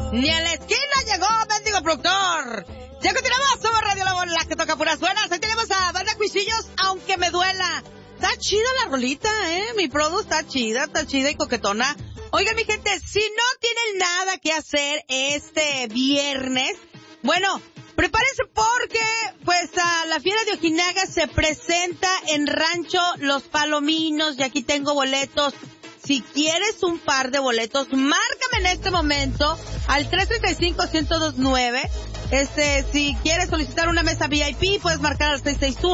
Ni a la esquina llegó, mendigo productor. Ya continuamos, somos Radio La Bola, que toca puras buenas. Ahí tenemos a Banda Cuisillos, aunque me duela. Está chida la rolita, mi produ está chida y coquetona. Oigan, mi gente, si no tienen nada que hacer este viernes, bueno, prepárense porque, pues, la Fiera de Ojinaga se presenta en Rancho Los Palominos y aquí tengo boletos. Si quieres un par de boletos, márcame en este momento al 335-1029. Si quieres solicitar una mesa VIP, puedes marcar al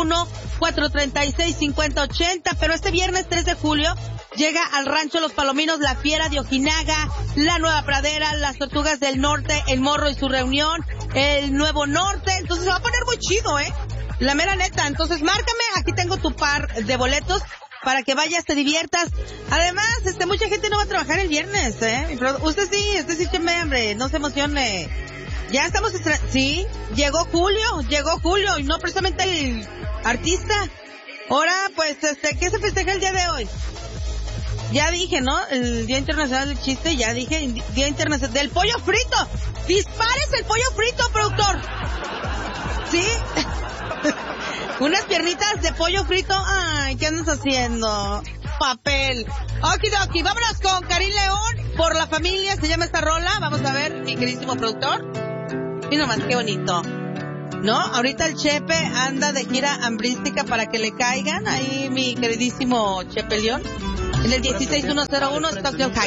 661-436-5080. Pero este viernes 3 de julio llega al Rancho Los Palominos la Fiera de Ojinaga, la Nueva Pradera, las Tortugas del Norte, el Morro y su reunión, el Nuevo Norte. Entonces se va a poner muy chido, la mera neta. Entonces márcame, aquí tengo tu par de boletos para que vayas, te diviertas. Además, mucha gente no va a trabajar el viernes, Usted sí, hombre, no se emocione. Ya estamos, sí, llegó Julio, y no precisamente el artista. Ahora, pues, ¿qué se festeja el día de hoy? Ya dije, ¿no? El Día Internacional del Chiste, ya dije, Día Internacional del Pollo Frito. ¡Dispares el pollo frito, productor! ¿Sí? Unas piernitas de pollo frito. Ay, ¿qué andas haciendo? Papel. Okidoki, vámonos con Karim León, Por la Familia, se llama esta rola. Vamos a ver, mi queridísimo productor. Y nomás, qué bonito. ¿No? Ahorita el Chepe anda de gira hambrística para que le caigan ahí, mi queridísimo Chepe León. En el 16101 Stockton High.